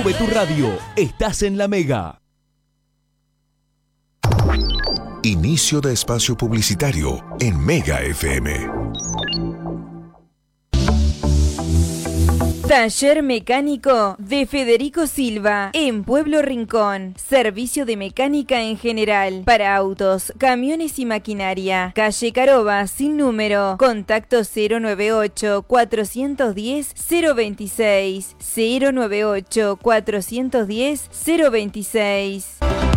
Sube tu radio, estás en La Mega. Inicio de espacio publicitario en Mega FM. Taller Mecánico de Federico Silva en Pueblo Rincón. Servicio de mecánica en general para autos, camiones y maquinaria. Calle Caroba sin número. Contacto 098-410-026. 098-410-026.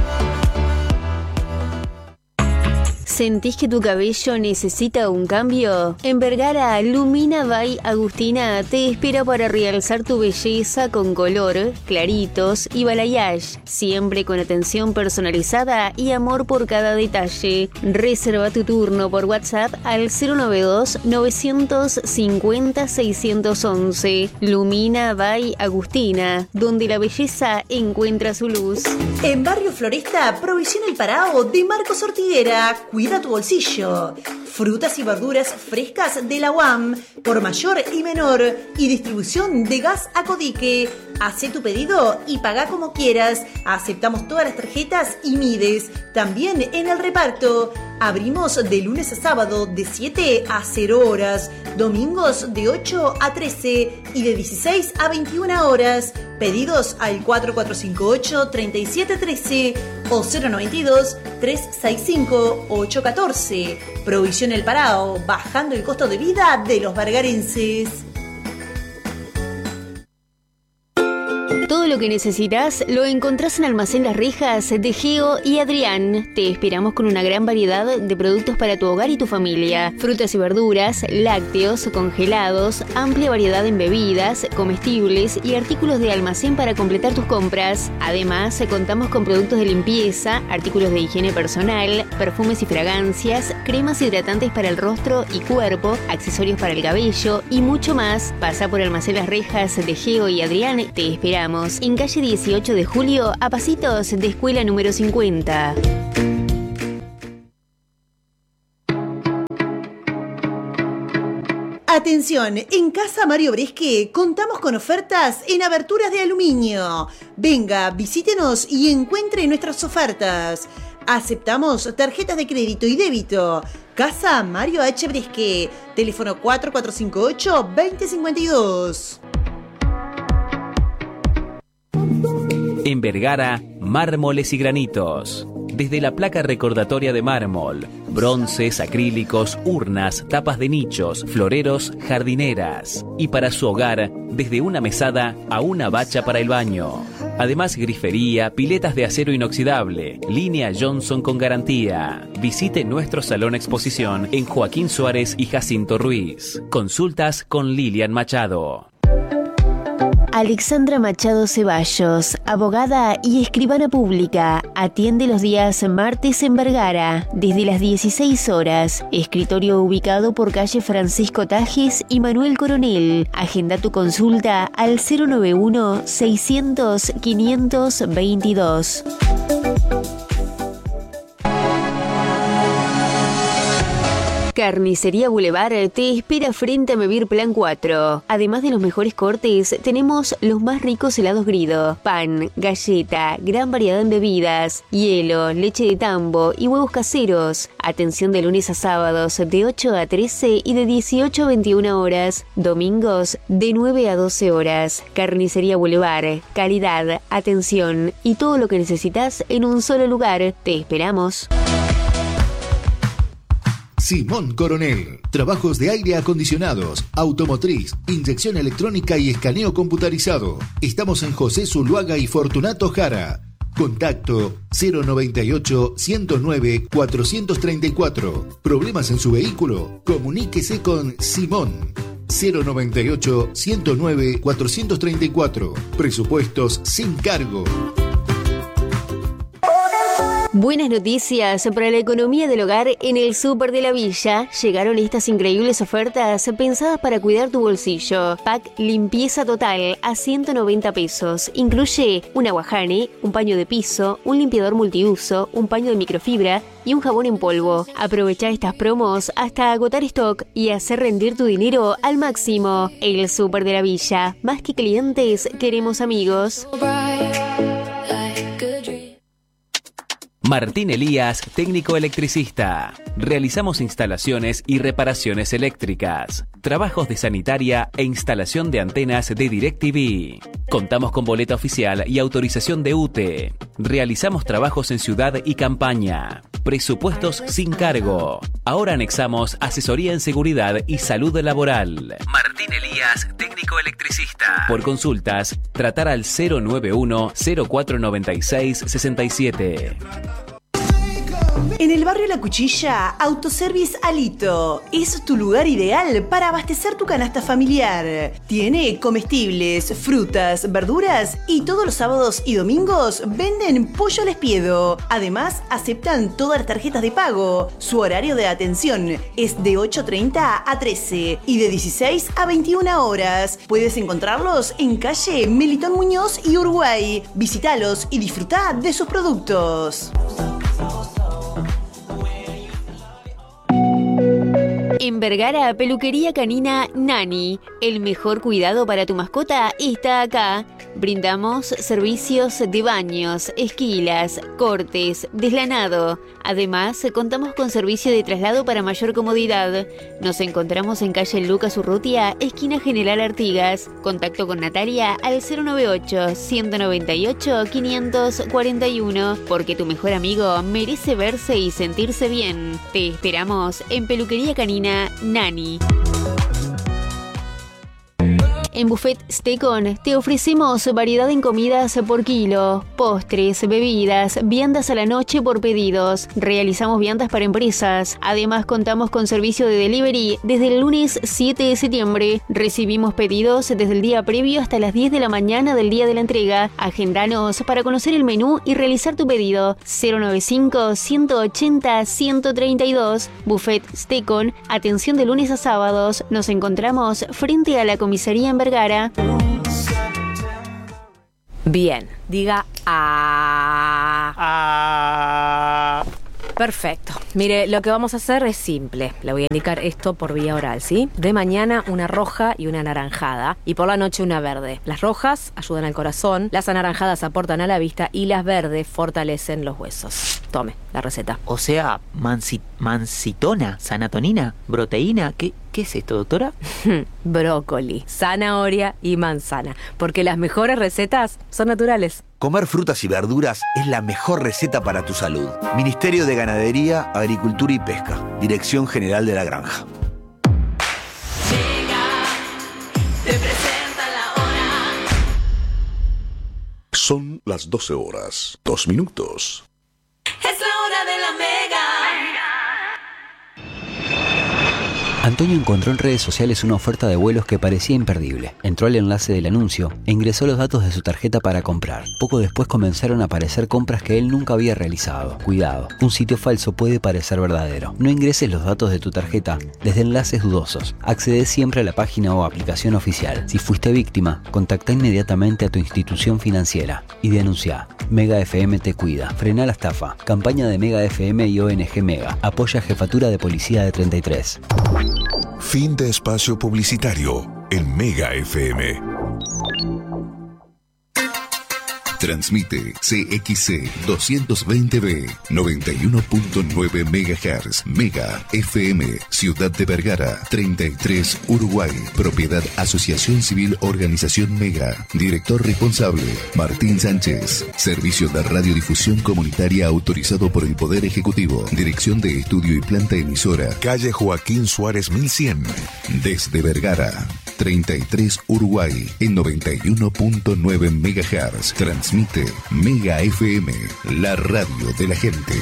¿Sentís que tu cabello necesita un cambio? En Vergara, Lumina by Agustina te espera para realzar tu belleza con color, claritos y balayage, siempre con atención personalizada y amor por cada detalle. Reserva tu turno por WhatsApp al 092-950-611. Lumina by Agustina, donde la belleza encuentra su luz. En Barrio Floresta, Provisión El Parao de Marcos Ortiguera. Cuida tu bolsillo. Frutas y verduras frescas de la UAM por mayor y menor y distribución de gas a Codique. Hacé tu pedido y paga como quieras. Aceptamos todas las tarjetas y Mides. También en el reparto. Abrimos de lunes a sábado de 7 a 0 horas. Domingos de 8 a 13 y de 16 a 21 horas. Pedidos al 4458-3713 o 092-365-814. Provisión El Parao, bajando el costo de vida de los vergarenses. Todo lo que necesitas lo encontrás en Almacén Las Rejas de Geo y Adrián. Te esperamos con una gran variedad de productos para tu hogar y tu familia. Frutas y verduras, lácteos, congelados, amplia variedad en bebidas, comestibles y artículos de almacén para completar tus compras. Además, contamos con productos de limpieza, artículos de higiene personal, perfumes y fragancias, cremas hidratantes para el rostro y cuerpo, accesorios para el cabello y mucho más. Pasa por Almacén Las Rejas de Geo y Adrián. Te esperamos en calle 18 de Julio, a pasitos de escuela número 50. Atención, en Casa Mario Bresque contamos con ofertas en aberturas de aluminio. Venga, visítenos y encuentre nuestras ofertas. Aceptamos tarjetas de crédito y débito. Casa Mario H. Bresque, teléfono 4458-2052. En Vergara, mármoles y granitos. Desde la placa recordatoria de mármol, bronces, acrílicos, urnas, tapas de nichos, floreros, jardineras. Y para su hogar, desde una mesada a una bacha para el baño. Además, grifería, piletas de acero inoxidable, línea Johnson con garantía. Visite nuestro salón exposición en Joaquín Suárez y Jacinto Ruiz. Consultas con Lilian Machado. Alexandra Machado Ceballos, abogada y escribana pública, atiende los días martes en Vergara, desde las 16 horas. Escritorio ubicado por calle Francisco Tajes y Manuel Coronel. Agenda tu consulta al 091-600-522. Carnicería Boulevard te espera frente a Mevir Plan 4. Además de los mejores cortes, tenemos los más ricos helados Grido, pan, galleta, gran variedad en bebidas, hielo, leche de tambo y huevos caseros. Atención de lunes a sábados de 8 a 13 y de 18 a 21 horas. Domingos de 9 a 12 horas. Carnicería Boulevard, calidad, atención y todo lo que necesitas en un solo lugar. Te esperamos. Simón Coronel. Trabajos de aire acondicionados, automotriz, inyección electrónica y escaneo computarizado. Estamos en José Zuluaga y Fortunato Jara. Contacto 098-109-434. ¿Problemas en su vehículo? Comuníquese con Simón. 098-109-434. Presupuestos sin cargo. Buenas noticias para la economía del hogar en el Súper de la Villa. Llegaron estas increíbles ofertas pensadas para cuidar tu bolsillo. Pack limpieza total a 190 pesos. Incluye un aguajane, un paño de piso, un limpiador multiuso, un paño de microfibra y un jabón en polvo. Aprovecha estas promos hasta agotar stock y hacer rendir tu dinero al máximo. El Súper de la Villa. Más que clientes, queremos amigos. Martín Elías, técnico electricista. Realizamos instalaciones y reparaciones eléctricas, trabajos de sanitaria e instalación de antenas de DirecTV. Contamos con boleta oficial y autorización de UTE. Realizamos trabajos en ciudad y campaña. Presupuestos sin cargo. Ahora anexamos asesoría en seguridad y salud laboral. Martín Elías, técnico electricista. Por consultas, tratar al 091 0496 67. En el barrio La Cuchilla, Autoservice Alito es tu lugar ideal para abastecer tu canasta familiar. Tiene comestibles, frutas, verduras y todos los sábados y domingos venden pollo al espiedo. Además, aceptan todas las tarjetas de pago. Su horario de atención es de 8:30 a 13 y de 16 a 21 horas. Puedes encontrarlos en calle Melitón Muñoz y Uruguay. Visítalos y disfruta de sus productos. En Vergara, peluquería canina Nani. El mejor cuidado para tu mascota está acá. Brindamos servicios de baños, esquilas, cortes, deslanado. Además, contamos con servicio de traslado para mayor comodidad. Nos encontramos en calle Lucas Urrutia, esquina General Artigas. Contacto con Natalia al 098-198-541. Porque tu mejor amigo merece verse y sentirse bien. Te esperamos en peluquería canina Nani. En Buffet Stecon te ofrecemos variedad en comidas por kilo, postres, bebidas, viandas a la noche por pedidos. Realizamos viandas para empresas. Además, contamos con servicio de delivery desde el lunes 7 de septiembre. Recibimos pedidos desde el día previo hasta las 10 de la mañana del día de la entrega. Agendanos para conocer el menú y realizar tu pedido. 095-180-132. Buffet Stecon, atención de lunes a sábados. Nos encontramos frente a la comisaría en Vergara. Bien, diga ah. Perfecto. Mire, lo que vamos a hacer es simple. Le voy a indicar esto por vía oral, ¿sí? De mañana una roja y una anaranjada. Y por la noche una verde. Las rojas ayudan al corazón, las anaranjadas aportan a la vista y las verdes fortalecen los huesos. Tome la receta. O sea, mancitona, sanatonina, proteína, ¿qué es esto, doctora? Brócoli, zanahoria y manzana. Porque las mejores recetas son naturales. Comer frutas y verduras es la mejor receta para tu salud. Ministerio de Ganadería, Agricultura y Pesca. Dirección General de la Granja. Te presenta la hora. Son las 12 horas, 2 minutos. Es la hora de la Mega. Antonio encontró en redes sociales una oferta de vuelos que parecía imperdible. Entró al enlace del anuncio e ingresó los datos de su tarjeta para comprar. Poco después comenzaron a aparecer compras que él nunca había realizado. Cuidado, un sitio falso puede parecer verdadero. No ingreses los datos de tu tarjeta desde enlaces dudosos. Accede siempre a la página o aplicación oficial. Si fuiste víctima, contacta inmediatamente a tu institución financiera y denuncia. Mega FM te cuida. Frena la estafa. Campaña de Mega FM y ONG Mega. Apoya Jefatura de Policía de 33. Fin de espacio publicitario en Mega FM. Transmite CXC 220B 91.9 MHz Mega FM Ciudad de Vergara 33 Uruguay. Propiedad Asociación Civil Organización Mega. Director responsable Martín Sánchez. Servicio de radiodifusión comunitaria autorizado por el Poder Ejecutivo. Dirección de Estudio y Planta Emisora. Calle Joaquín Suárez 1100. Desde Vergara 33 Uruguay en 91.9 MHz. Transmite Mega FM, la radio de la gente.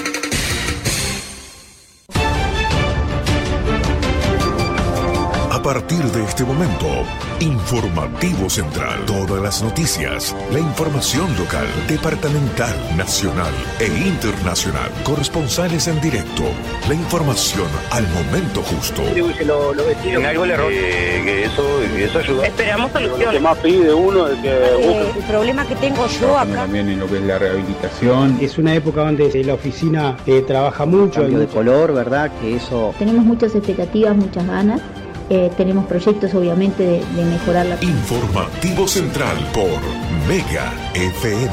A partir de este momento, Informativo Central. Todas las noticias, la información local, departamental, nacional e internacional. Corresponsales en directo. La información al momento justo. En algo le error. Que eso ayuda. Esperamos soluciones. Lo que más pide uno es que el problema que tengo yo acá. También en lo que es la rehabilitación. Es una época donde la oficina trabaja mucho. Cambio de color, ¿verdad? Que eso... Tenemos muchas expectativas, muchas ganas. Tenemos proyectos, obviamente, de mejorar la... Informativo Central por Mega FM.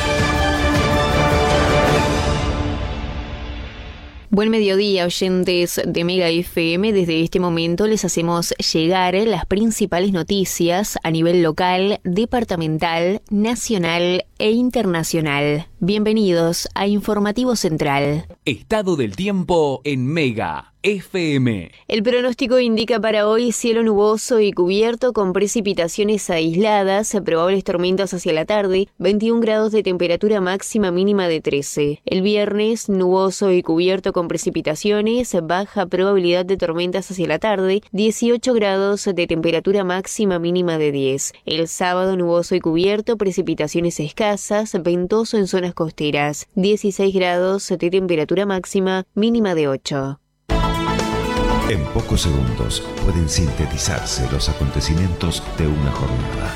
Buen mediodía, oyentes de Mega FM. Desde este momento les hacemos llegar las principales noticias a nivel local, departamental, nacional e internacional. Bienvenidos a Informativo Central. Estado del tiempo en Mega FM. El pronóstico indica para hoy cielo nuboso y cubierto con precipitaciones aisladas, probables tormentas hacia la tarde, 21 grados de temperatura máxima, mínima de 13. El viernes nuboso y cubierto con precipitaciones, baja probabilidad de tormentas hacia la tarde, 18 grados de temperatura máxima, mínima de 10. El sábado nuboso y cubierto, precipitaciones escasas, ventoso en zonas costeras, 16 grados de temperatura máxima, mínima de 8. En pocos segundos pueden sintetizarse los acontecimientos de una jornada.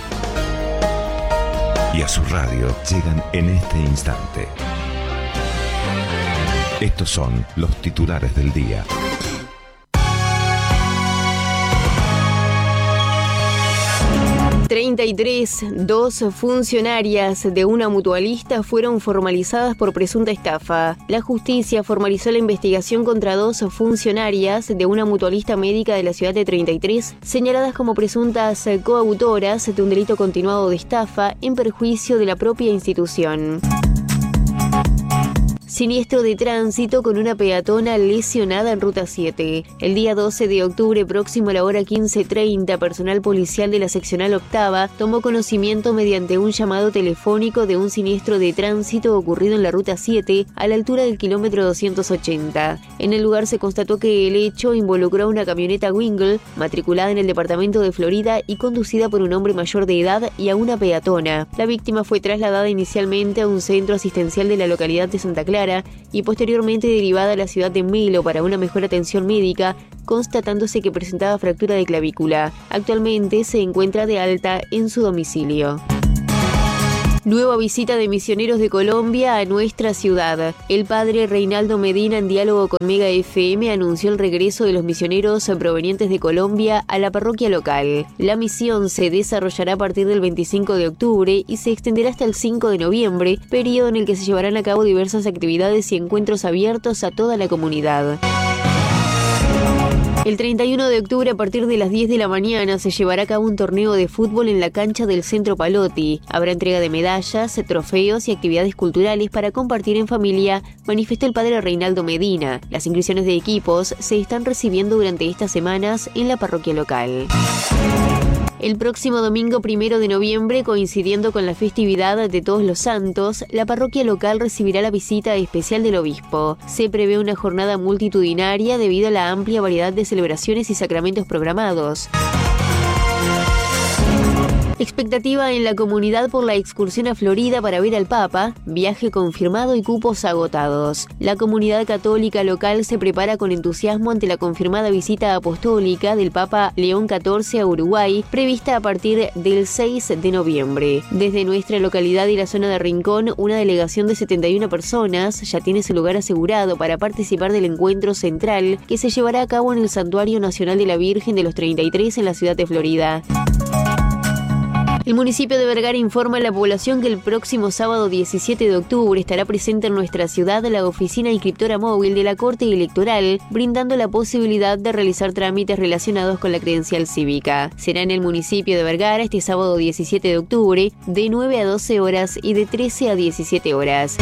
Y a su radio llegan en este instante. Estos son los titulares del día. 2 funcionarias de una mutualista fueron formalizadas por presunta estafa. La justicia formalizó la investigación contra 2 funcionarias de una mutualista médica de la ciudad de 33, señaladas como presuntas coautoras de un delito continuado de estafa en perjuicio de la propia institución. Siniestro de tránsito con una peatona lesionada en Ruta 7. El día 12 de octubre, próximo a la hora 15:30, personal policial de la seccional octava tomó conocimiento mediante un llamado telefónico de un siniestro de tránsito ocurrido en la Ruta 7, a la altura del kilómetro 280. En el lugar se constató que el hecho involucró a una camioneta Wingle, matriculada en el departamento de Florida y conducida por un hombre mayor de edad, y a una peatona. La víctima fue trasladada inicialmente a un centro asistencial de la localidad de Santa Clara y posteriormente derivada a la ciudad de Melo para una mejor atención médica, constatándose que presentaba fractura de clavícula. Actualmente se encuentra de alta en su domicilio. Nueva visita de misioneros de Colombia a nuestra ciudad. El padre Reinaldo Medina, en diálogo con Mega FM, anunció el regreso de los misioneros provenientes de Colombia a la parroquia local. La misión se desarrollará a partir del 25 de octubre y se extenderá hasta el 5 de noviembre, periodo en el que se llevarán a cabo diversas actividades y encuentros abiertos a toda la comunidad. El 31 de octubre, a partir de las 10 de la mañana, se llevará a cabo un torneo de fútbol en la cancha del Centro Palotti. Habrá entrega de medallas, trofeos y actividades culturales para compartir en familia, manifestó el padre Reinaldo Medina. Las inscripciones de equipos se están recibiendo durante estas semanas en la parroquia local. El próximo domingo 1 de noviembre, coincidiendo con la festividad de Todos los Santos, la parroquia local recibirá la visita especial del obispo. Se prevé una jornada multitudinaria debido a la amplia variedad de celebraciones y sacramentos programados. Expectativa en la comunidad por la excursión a Florida para ver al Papa, viaje confirmado y cupos agotados. La comunidad católica local se prepara con entusiasmo ante la confirmada visita apostólica del Papa León XIV a Uruguay, prevista a partir del 6 de noviembre. Desde nuestra localidad y la zona de Rincón, una delegación de 71 personas ya tiene su lugar asegurado para participar del encuentro central que se llevará a cabo en el Santuario Nacional de la Virgen de los 33 en la ciudad de Florida. El municipio de Vergara informa a la población que el próximo sábado 17 de octubre estará presente en nuestra ciudad la oficina inscriptora móvil de la Corte Electoral, brindando la posibilidad de realizar trámites relacionados con la credencial cívica. Será en el municipio de Vergara este sábado 17 de octubre, de 9 a 12 horas y de 13 a 17 horas.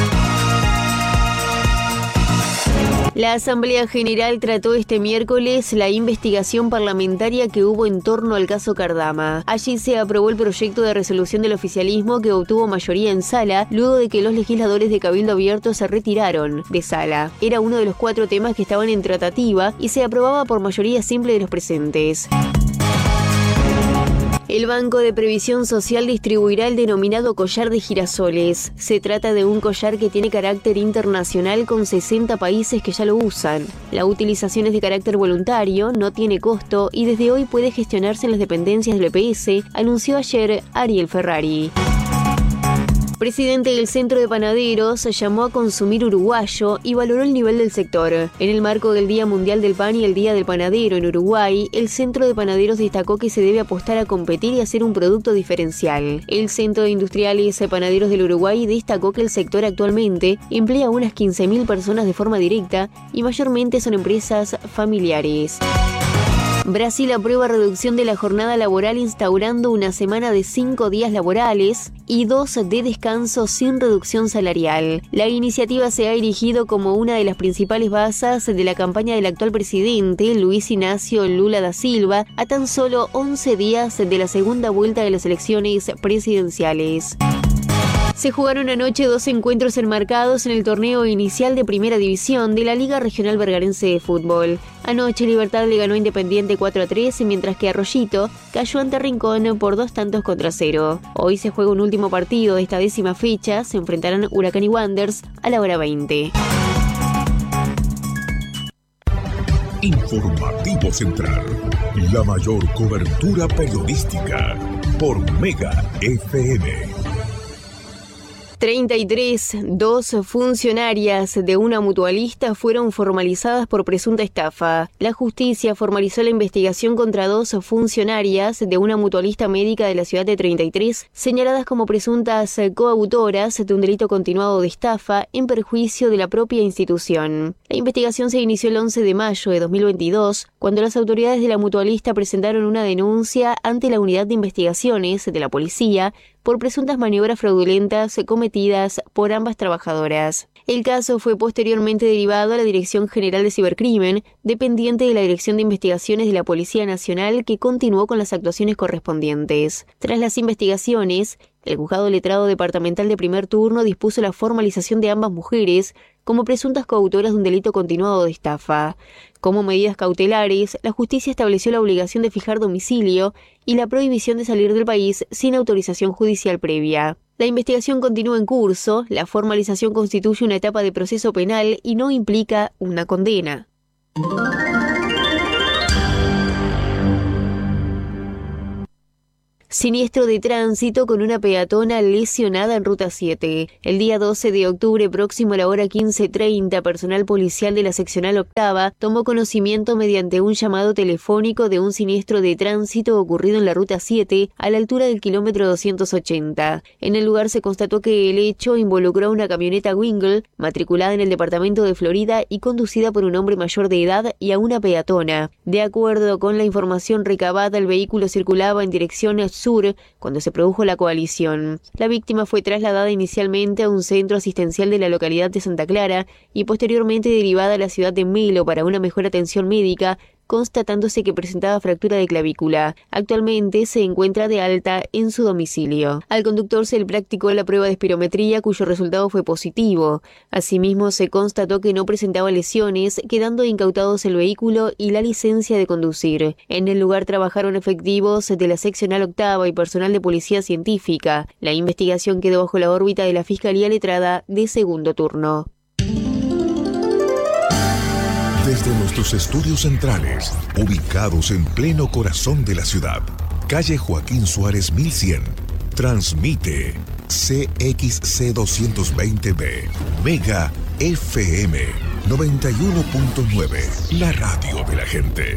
La Asamblea General trató este miércoles la investigación parlamentaria que hubo en torno al caso Cardama. Allí se aprobó el proyecto de resolución del oficialismo que obtuvo mayoría en sala luego de que los legisladores de Cabildo Abierto se retiraron de sala. Era uno de los 4 temas que estaban en tratativa y se aprobaba por mayoría simple de los presentes. El Banco de Previsión Social distribuirá el denominado collar de girasoles. Se trata de un collar que tiene carácter internacional con 60 países que ya lo usan. La utilización es de carácter voluntario, no tiene costo y desde hoy puede gestionarse en las dependencias del BPS, anunció ayer Ariel Ferrari. Presidente del Centro de Panaderos llamó a consumir uruguayo y valoró el nivel del sector. En el marco del Día Mundial del Pan y el Día del Panadero en Uruguay, el Centro de Panaderos destacó que se debe apostar a competir y hacer un producto diferencial. El Centro de Industriales Panaderos del Uruguay destacó que el sector actualmente emplea unas 15.000 personas de forma directa y mayormente son empresas familiares. Brasil aprueba reducción de la jornada laboral instaurando una semana de 5 días laborales y 2 de descanso sin reducción salarial. La iniciativa se ha erigido como una de las principales bases de la campaña del actual presidente, Luis Inácio Lula da Silva, a tan solo 11 días de la segunda vuelta de las elecciones presidenciales. Se jugaron anoche 2 encuentros enmarcados en el torneo inicial de Primera División de la Liga Regional Vergarense de Fútbol. Anoche Libertad le ganó a Independiente 4-3, mientras que Arroyito cayó ante Rincón por 2-0. Hoy se juega un último partido de esta 10ª fecha, se enfrentarán Huracán y Wanderers a la hora 20. Informativo Central, la mayor cobertura periodística por Mega FM. 33, 2 funcionarias de una mutualista fueron formalizadas por presunta estafa. La justicia formalizó la investigación contra 2 funcionarias de una mutualista médica de la ciudad de 33, señaladas como presuntas coautoras de un delito continuado de estafa en perjuicio de la propia institución. La investigación se inició el 11 de mayo de 2022, cuando las autoridades de la mutualista presentaron una denuncia ante la Unidad de Investigaciones de la Policía por presuntas maniobras fraudulentas cometidas por ambas trabajadoras. El caso fue posteriormente derivado a la Dirección General de Cibercrimen, dependiente de la Dirección de Investigaciones de la Policía Nacional, que continuó con las actuaciones correspondientes. Tras las investigaciones, el Juzgado Letrado Departamental de Primer Turno dispuso la formalización de ambas mujeres como presuntas coautoras de un delito continuado de estafa. Como medidas cautelares, la justicia estableció la obligación de fijar domicilio y la prohibición de salir del país sin autorización judicial previa. La investigación continúa en curso, la formalización constituye una etapa de proceso penal y no implica una condena. Siniestro de tránsito con una peatona lesionada en Ruta 7. El día 12 de octubre, próximo a la hora 15:30, personal policial de la seccional octava tomó conocimiento mediante un llamado telefónico de un siniestro de tránsito ocurrido en la Ruta 7 a la altura del kilómetro 280. En el lugar se constató que el hecho involucró a una camioneta Wingle matriculada en el departamento de Florida y conducida por un hombre mayor de edad y a una peatona. De acuerdo con la información recabada, el vehículo circulaba en dirección sur cuando se produjo la colisión. La víctima fue trasladada inicialmente a un centro asistencial de la localidad de Santa Clara y posteriormente derivada a la ciudad de Melo para una mejor atención médica, constatándose que presentaba fractura de clavícula. Actualmente se encuentra de alta en su domicilio. Al conductor se le practicó la prueba de espirometría, cuyo resultado fue positivo. Asimismo, se constató que no presentaba lesiones, quedando incautados el vehículo y la licencia de conducir. En el lugar trabajaron efectivos de la seccional octava y personal de policía científica. La investigación quedó bajo la órbita de la Fiscalía Letrada de segundo turno. Desde nuestros estudios centrales, ubicados en pleno corazón de la ciudad, calle Joaquín Suárez 1100, transmite CXC 220B, Mega FM 91.9, la radio de la gente.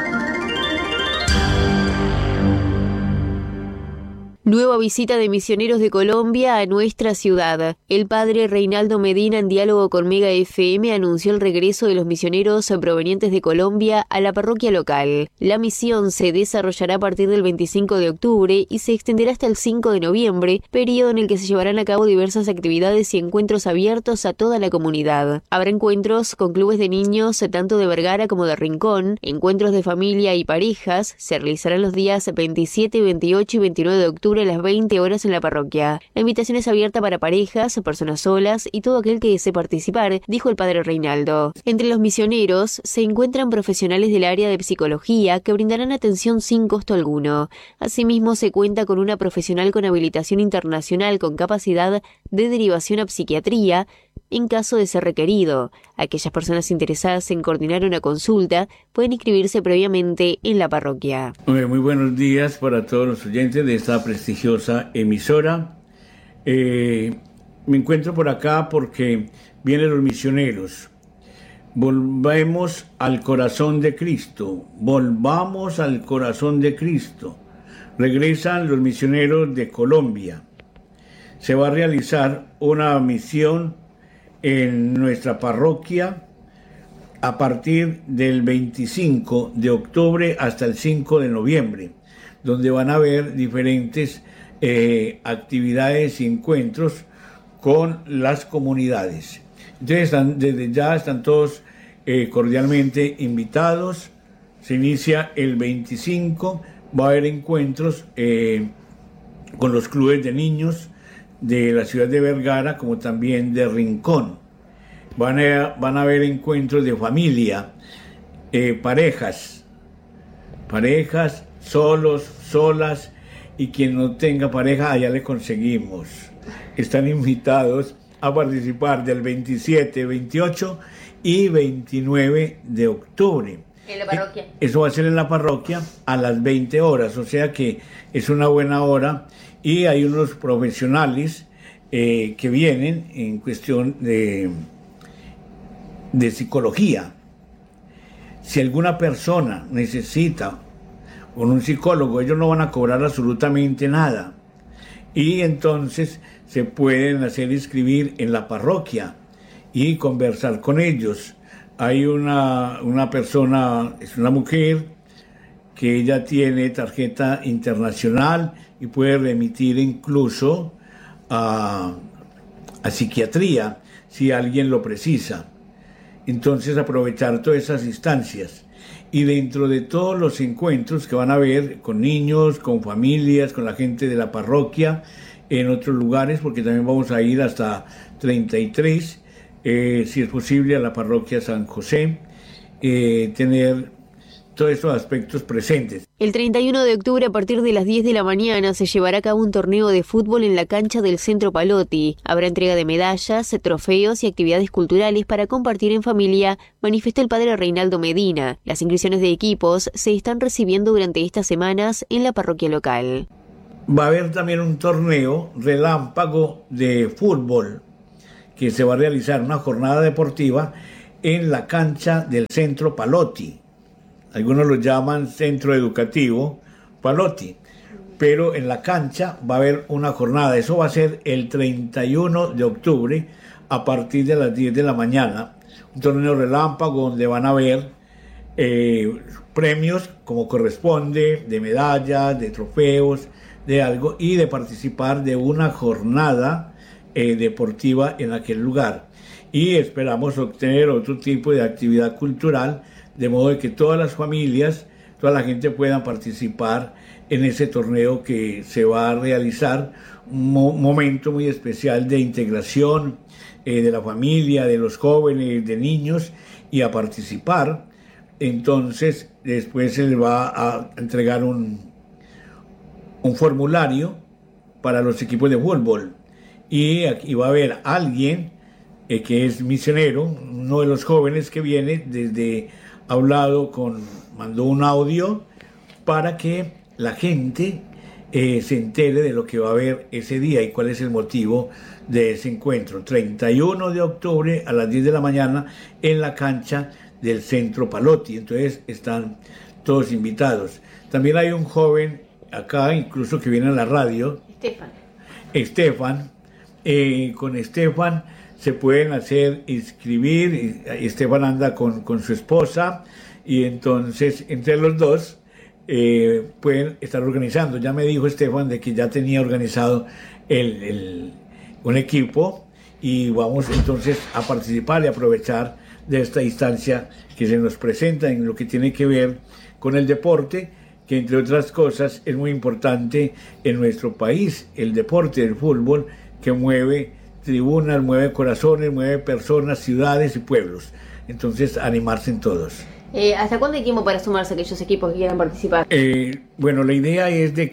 Nueva visita de misioneros de Colombia a nuestra ciudad. El padre Reinaldo Medina, en diálogo con Mega FM, anunció el regreso de los misioneros provenientes de Colombia a la parroquia local. La misión se desarrollará a partir del 25 de octubre y se extenderá hasta el 5 de noviembre, periodo en el que se llevarán a cabo diversas actividades y encuentros abiertos a toda la comunidad. Habrá encuentros con clubes de niños tanto de Vergara como de Rincón, encuentros de familia y parejas. Se realizarán los días 27, 28 y 29 de octubre octubre a las 20 horas en la parroquia. La invitación es abierta para parejas, personas solas y todo aquel que desee participar, dijo el padre Reinaldo. Entre los misioneros se encuentran profesionales del área de psicología que brindarán atención sin costo alguno. Asimismo, se cuenta con una profesional con habilitación internacional con capacidad de derivación a psiquiatría en caso de ser requerido. Aquellas personas interesadas en coordinar una consulta pueden inscribirse previamente en la parroquia. Muy buenos días para todos los oyentes de esta prestigiosa emisora. Me encuentro por acá porque vienen los misioneros. Volvemos al corazón de Cristo. Volvamos al corazón de Cristo. Regresan los misioneros de Colombia. Se va a realizar una misión en nuestra parroquia a partir del 25 de octubre hasta el 5 de noviembre, donde van a haber diferentes actividades y encuentros con las comunidades. Entonces, desde ya están todos cordialmente invitados. Se inicia el 25, va a haber encuentros con los clubes de niños de la ciudad de Vergara, como también de Rincón. Van a haber encuentros de familia, parejas, solos, solas, y quien no tenga pareja, allá le conseguimos. Están invitados a participar del 27, 28 y 29 de octubre. ¿En la parroquia? Eso va a ser en la parroquia a las 20 horas, o sea que es una buena hora. Y hay unos profesionales que vienen en cuestión de psicología. Si alguna persona necesita con un psicólogo, ellos no van a cobrar absolutamente nada. Y entonces se pueden hacer inscribir en la parroquia y conversar con ellos. Hay una persona, es una mujer, que ella tiene tarjeta internacional y puede remitir incluso a psiquiatría si alguien lo precisa. Entonces aprovechar todas esas instancias. Y dentro de todos los encuentros que van a haber con niños, con familias, con la gente de la parroquia, en otros lugares, porque también vamos a ir hasta 33, si es posible, a la parroquia San José, tener todos estos aspectos presentes. El 31 de octubre a partir de las 10 de la mañana se llevará a cabo un torneo de fútbol en la cancha del Centro Palotti. Habrá entrega de medallas, trofeos y actividades culturales para compartir en familia, manifestó el padre Reinaldo Medina. Las inscripciones de equipos se están recibiendo durante estas semanas en la parroquia local. Va a haber también un torneo relámpago de fútbol que se va a realizar, una jornada deportiva en la cancha del Centro Palotti. Algunos lo llaman Centro Educativo Palotti, pero en la cancha va a haber una jornada. Eso va a ser el 31 de octubre a partir de las 10 de la mañana. Un torneo relámpago donde van a haber premios como corresponde, de medallas, de trofeos, de algo, y de participar de una jornada deportiva en aquel lugar. Y esperamos obtener otro tipo de actividad cultural, de modo de que todas las familias, toda la gente puedan participar en ese torneo que se va a realizar, un momento muy especial de integración de la familia, de los jóvenes, de niños, y a participar. Entonces después se les va a entregar un formulario para los equipos de fútbol, y aquí va a haber alguien que es misionero, uno de los jóvenes que viene mandó un audio para que la gente se entere de lo que va a haber ese día y cuál es el motivo de ese encuentro. 31 de octubre a las 10 de la mañana en la cancha del Centro Palotti. Entonces están todos invitados. También hay un joven acá, incluso que viene a la radio. Estefan. Con Estefan se pueden inscribir. Estefan anda con su esposa, y entonces entre los dos pueden estar organizando. Ya me dijo Estefan de que ya tenía organizado un equipo, y vamos entonces a participar y aprovechar de esta instancia que se nos presenta en lo que tiene que ver con el deporte, que entre otras cosas es muy importante en nuestro país, el deporte del fútbol, que mueve tribunas, mueve corazones, mueve personas, ciudades y pueblos. Entonces, animarse en todos. ¿Hasta cuándo hay tiempo para sumarse a aquellos equipos que quieran participar? Bueno, la idea es de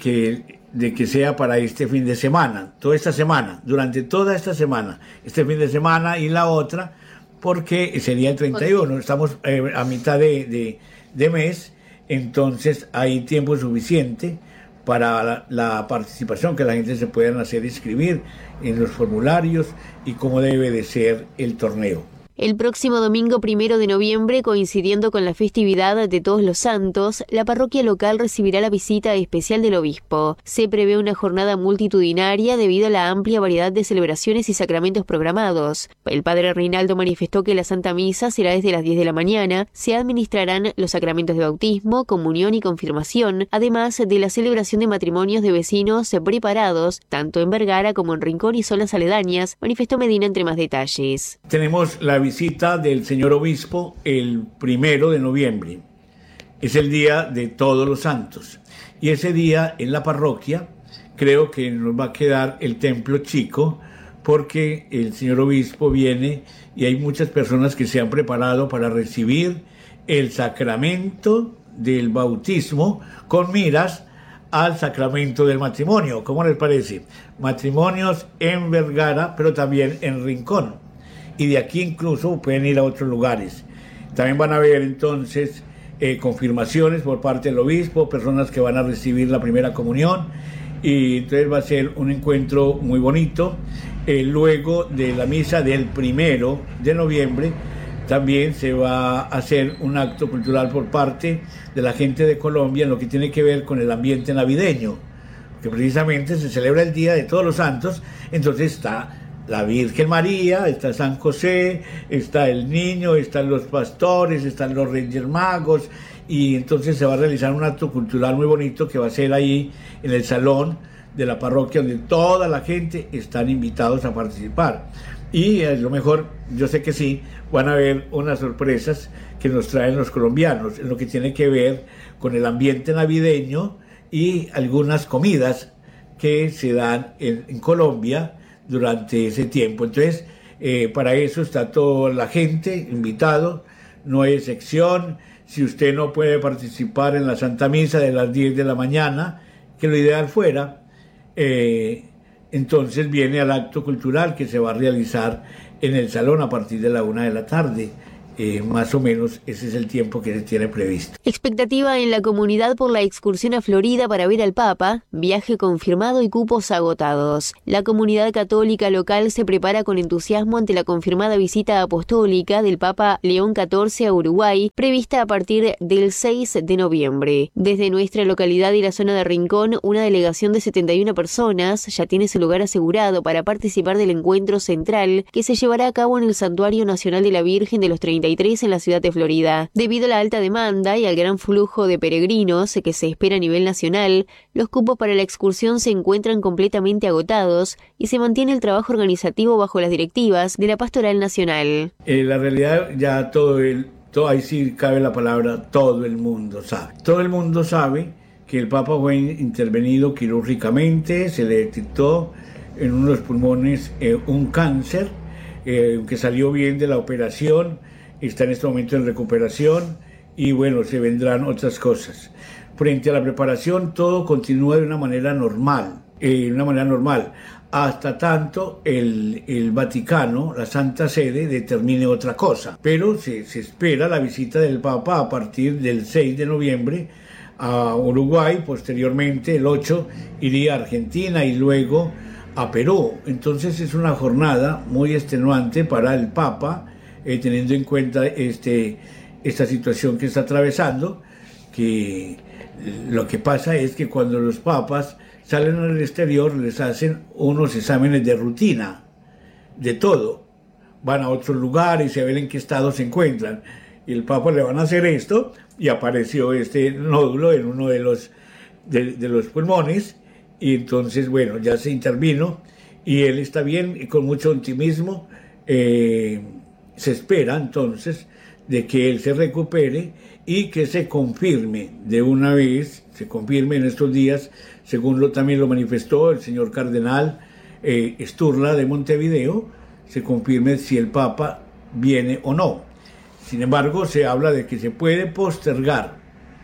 que sea para este fin de semana, toda esta semana, durante toda esta semana, este fin de semana y la otra, porque sería el 31, estamos a mitad de mes, entonces hay tiempo suficiente para la participación, que la gente se pueda hacer inscribir en los formularios y cómo debe de ser el torneo. El próximo domingo 1 de noviembre, coincidiendo con la festividad de Todos los Santos, la parroquia local recibirá la visita especial del obispo. Se prevé una jornada multitudinaria debido a la amplia variedad de celebraciones y sacramentos programados. El padre Reinaldo manifestó que la Santa Misa será desde las 10 de la mañana. Se administrarán los sacramentos de bautismo, comunión y confirmación, además de la celebración de matrimonios de vecinos preparados, tanto en Vergara como en Rincón y zonas aledañas, manifestó Medina entre más detalles. Tenemos la visita del señor obispo el 1 de noviembre. Es el día de Todos los Santos. Y ese día en la parroquia creo que nos va a quedar el templo chico, porque el señor obispo viene y hay muchas personas que se han preparado para recibir el sacramento del bautismo con miras al sacramento del matrimonio. ¿Cómo les parece? Matrimonios en Vergara, pero también en Rincón. Y de aquí incluso pueden ir a otros lugares. También van a haber entonces confirmaciones por parte del obispo, personas que van a recibir la primera comunión, y entonces va a ser un encuentro muy bonito. Luego de la misa del 1 de noviembre también se va a hacer un acto cultural por parte de la gente de Colombia en lo que tiene que ver con el ambiente navideño, que precisamente se celebra el Día de Todos los Santos. Entonces está la Virgen María, está San José, está el niño, están los pastores, están los Reyes Magos, y entonces se va a realizar un acto cultural muy bonito que va a ser ahí en el salón de la parroquia, donde toda la gente están invitados a participar. Y a lo mejor, yo sé que sí, van a haber unas sorpresas que nos traen los colombianos en lo que tiene que ver con el ambiente navideño y algunas comidas que se dan en Colombia durante ese tiempo. Entonces, para eso está toda la gente invitado, no hay excepción. Si usted no puede participar en la Santa Misa de las 10 de la mañana, que lo ideal fuera, entonces viene al acto cultural que se va a realizar en el salón a partir de la 1 de la tarde. Más o menos ese es el tiempo que se tiene previsto. Expectativa en la comunidad por la excursión a Florida para ver al Papa, viaje confirmado y cupos agotados. La comunidad católica local se prepara con entusiasmo ante la confirmada visita apostólica del Papa León XIV a Uruguay, prevista a partir del 6 de noviembre. Desde nuestra localidad y la zona de Rincón, una delegación de 71 personas ya tiene su lugar asegurado para participar del encuentro central que se llevará a cabo en el Santuario Nacional de la Virgen de los 33 en la ciudad de Florida. Debido a la alta demanda y al gran flujo de peregrinos que se espera a nivel nacional, los cupos para la excursión se encuentran completamente agotados y se mantiene el trabajo organizativo bajo las directivas de la Pastoral Nacional. La realidad ya todo ahí sí cabe la palabra, todo el mundo sabe. Todo el mundo sabe que el Papa fue intervenido quirúrgicamente, se le detectó en uno de los pulmones un cáncer, que salió bien de la operación, está en este momento en recuperación y bueno, se vendrán otras cosas. Frente a la preparación, todo continúa de una manera normal, hasta tanto el Vaticano, la Santa Sede, determine otra cosa. Pero se espera la visita del Papa a partir del 6 de noviembre a Uruguay, posteriormente el 8 iría a Argentina y luego a Perú. Entonces es una jornada muy extenuante para el Papa, teniendo en cuenta esta situación que está atravesando, que lo que pasa es que cuando los papas salen al exterior les hacen unos exámenes de rutina, de todo. Van a otros lugares y a ver en qué estado se encuentran. Y el Papa le van a hacer esto y apareció este nódulo en uno de los pulmones y entonces, bueno, ya se intervino y él está bien y con mucho optimismo. Se espera entonces de que él se recupere y que se confirme de una vez, se confirme en estos días, según también lo manifestó el señor cardenal Sturla de Montevideo, se confirme si el Papa viene o no. Sin embargo, se habla de que se puede postergar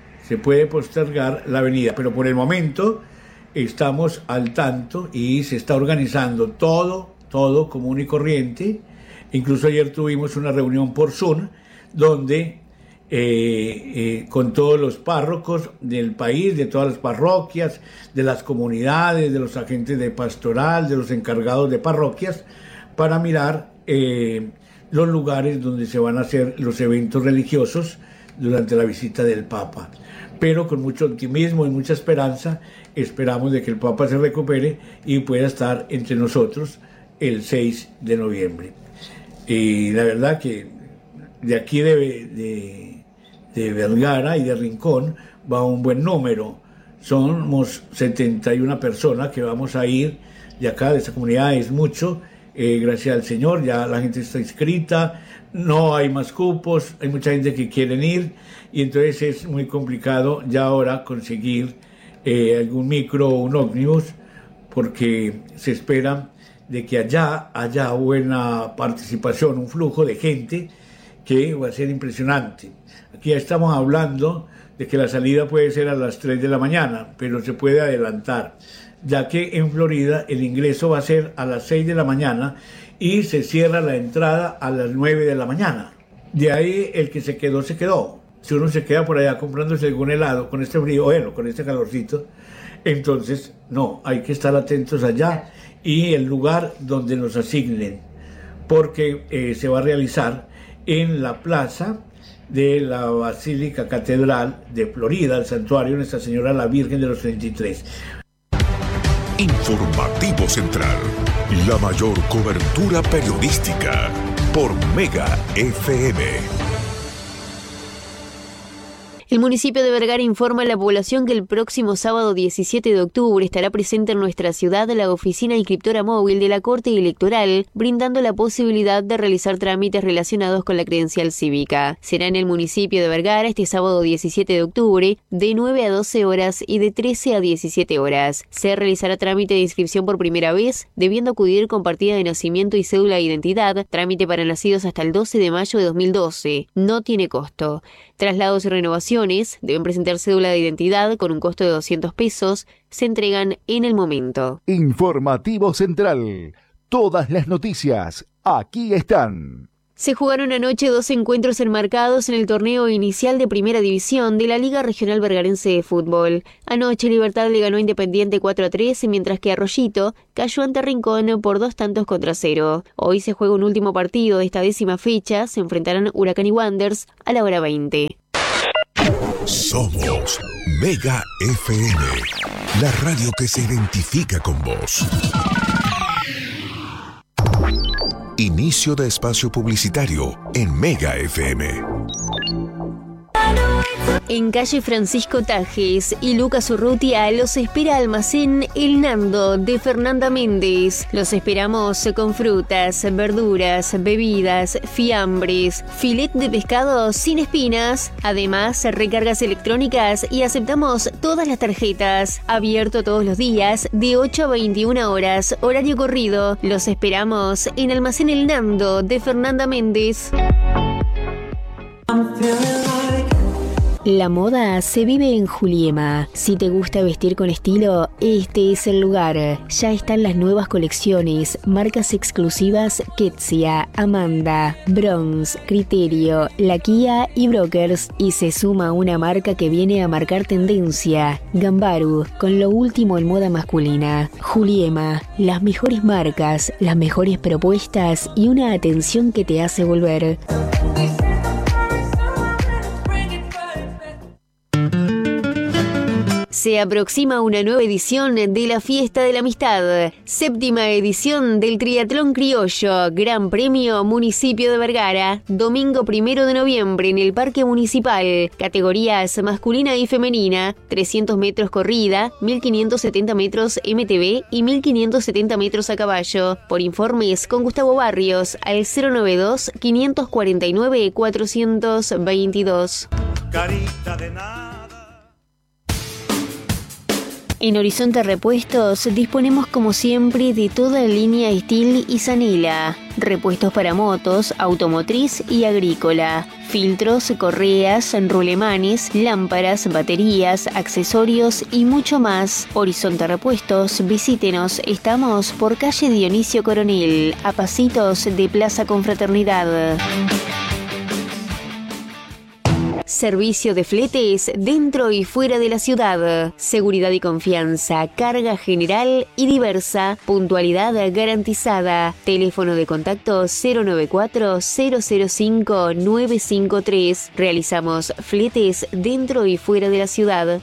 la venida, pero por el momento estamos al tanto y se está organizando todo común y corriente. Incluso ayer tuvimos una reunión por Zoom donde con todos los párrocos del país, de todas las parroquias, de las comunidades, de los agentes de pastoral, de los encargados de parroquias, para mirar los lugares donde se van a hacer los eventos religiosos durante la visita del Papa. Pero con mucho optimismo y mucha esperanza, esperamos de que el Papa se recupere y pueda estar entre nosotros el 6 de noviembre. Y la verdad que de aquí de Vergara y de Rincón va un buen número. Somos 71 personas que vamos a ir de acá, de esta comunidad, es mucho. Gracias al Señor, ya la gente está inscrita, no hay más cupos, hay mucha gente que quiere ir y entonces es muy complicado ya ahora conseguir algún micro o un ómnibus, porque se espera de que allá haya buena participación, un flujo de gente que va a ser impresionante. Aquí ya estamos hablando de que la salida puede ser a las 3 de la mañana, pero se puede adelantar, ya que en Florida el ingreso va a ser a las 6 de la mañana y se cierra la entrada a las 9 de la mañana. De ahí el que se quedó, se quedó. Si uno se queda por allá comprándose algún helado con este frío, bueno, con este calorcito, entonces no, hay que estar atentos allá y el lugar donde nos asignen, porque se va a realizar en la plaza de la Basílica Catedral de Florida, el santuario de Nuestra Señora la Virgen de los 33. Informativo Central, la mayor cobertura periodística por Mega FM. El municipio de Vergara informa a la población que el próximo sábado 17 de octubre estará presente en nuestra ciudad la oficina inscriptora móvil de la Corte Electoral, brindando la posibilidad de realizar trámites relacionados con la credencial cívica. Será en el municipio de Vergara este sábado 17 de octubre, de 9 a 12 horas y de 13 a 17 horas. Se realizará trámite de inscripción por primera vez, debiendo acudir con partida de nacimiento y cédula de identidad, trámite para nacidos hasta el 12 de mayo de 2012. No tiene costo. Traslados y renovaciones deben presentar cédula de identidad con un costo de 200 pesos. Se entregan en el momento. Informativo Central. Todas las noticias aquí están. Se jugaron anoche 2 encuentros enmarcados en el torneo inicial de Primera División de la Liga Regional Vergarense de Fútbol. Anoche Libertad le ganó a Independiente 4-3, mientras que Arroyito cayó ante Rincón por 2-0. Hoy se juega un último partido de esta 10ª fecha. Se enfrentarán Huracán y Wanderers a la hora 20. Somos Mega FM, la radio que se identifica con vos. Inicio de espacio publicitario en Mega FM. En calle Francisco Tajes y Lucas Urrutia los espera Almacén El Nando de Fernanda Méndez. Los esperamos con frutas, verduras, bebidas, fiambres, filet de pescado sin espinas. Además, recargas electrónicas y aceptamos todas las tarjetas. Abierto todos los días de 8 a 21 horas, horario corrido. Los esperamos en Almacén El Nando de Fernanda Méndez. La moda se vive en Juliema. Si te gusta vestir con estilo, este es el lugar. Ya están las nuevas colecciones, marcas exclusivas Ketsia, Amanda, Bronze, Criterio, Laquia y Brokers. Y se suma una marca que viene a marcar tendencia, Gambaru, con lo último en moda masculina. Juliema, las mejores marcas, las mejores propuestas y una atención que te hace volver. Se aproxima una nueva edición de la Fiesta de la Amistad, 7ª edición del Triatlón Criollo, Gran Premio Municipio de Vergara, domingo 1 de noviembre en el Parque Municipal, categorías masculina y femenina, 300 metros corrida, 1570 metros MTB y 1570 metros a caballo. Por informes con Gustavo Barrios al 092-549-422. Carita de nada. En Horizonte Repuestos disponemos como siempre de toda la línea Steel y Zanela. Repuestos para motos, automotriz y agrícola. Filtros, correas, rulemanes, lámparas, baterías, accesorios y mucho más. Horizonte Repuestos, visítenos. Estamos por calle Dionisio Coronel, a pasitos de Plaza Confraternidad. Servicio de fletes dentro y fuera de la ciudad. Seguridad y confianza, carga general y diversa. Puntualidad garantizada. Teléfono de contacto 094-005-953. Realizamos fletes dentro y fuera de la ciudad.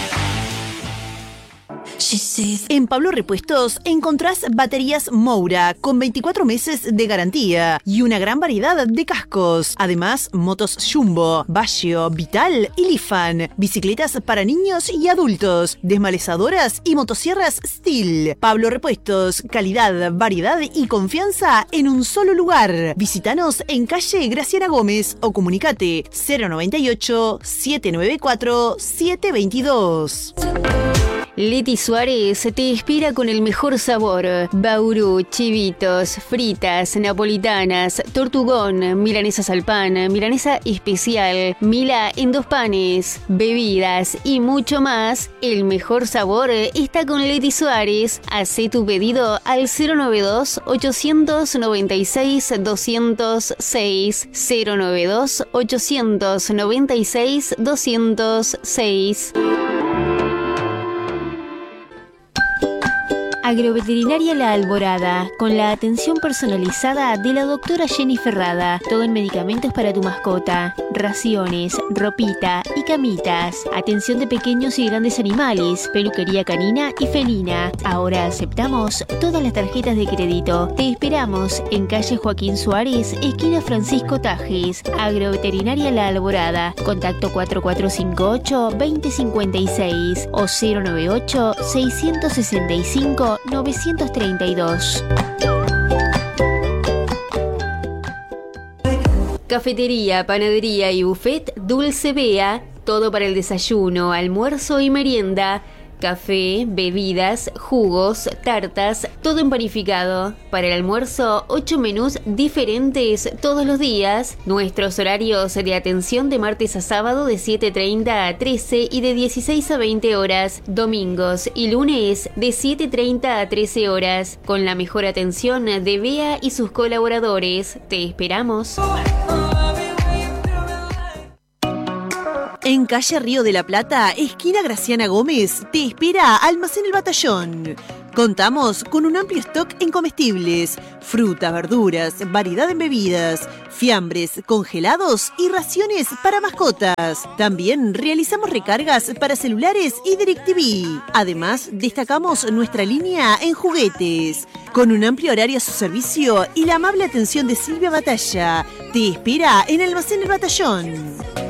En Pablo Repuestos encontrás baterías Moura con 24 meses de garantía y una gran variedad de cascos. Además, motos Jumbo, Baggio, Vital y Lifan, bicicletas para niños y adultos, desmalezadoras y motosierras Steel. Pablo Repuestos, calidad, variedad y confianza en un solo lugar. Visítanos en calle Graciana Gómez o comunicate 098-794-722. Leti Suárez te espera con el mejor sabor. Bauru, chivitos, fritas, napolitanas, tortugón, milanesas al pan, milanesa especial, mila en 2 panes, bebidas y mucho más. El mejor sabor está con Leti Suárez. Hacé tu pedido al 092-896-206. 092-896-206. Agroveterinaria La Alborada, con la atención personalizada de la doctora Jenny Ferrada. Todo en medicamentos para tu mascota, raciones, ropita y camitas. Atención de pequeños y grandes animales, peluquería canina y felina. Ahora aceptamos todas las tarjetas de crédito. Te esperamos en calle Joaquín Suárez, esquina Francisco Tajes. Agroveterinaria La Alborada. Contacto 4458-2056 o 098-665-932. Cafetería, panadería y buffet Dulce Bea. Todo para el desayuno, almuerzo y merienda. Café, bebidas, jugos, tartas, todo en panificado. Para el almuerzo, 8 menús diferentes todos los días. Nuestros horarios de atención de martes a sábado de 7:30 a 13 y de 16 a 20 horas. Domingos y lunes de 7:30 a 13 horas. Con la mejor atención de Bea y sus colaboradores. Te esperamos. En calle Río de la Plata, esquina Graciana Gómez, te espera Almacén El Batallón. Contamos con un amplio stock en comestibles, frutas, verduras, variedad en bebidas, fiambres, congelados y raciones para mascotas. También realizamos recargas para celulares y DirecTV. Además, destacamos nuestra línea en juguetes. Con un amplio horario a su servicio y la amable atención de Silvia Batalla, te espera en Almacén El Batallón.